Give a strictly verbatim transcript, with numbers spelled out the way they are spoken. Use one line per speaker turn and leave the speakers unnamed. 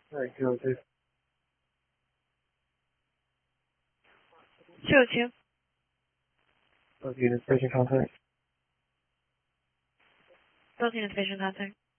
Alright, two oh two.
two oh two.
Both units, patient contact.
Both units, patient contact.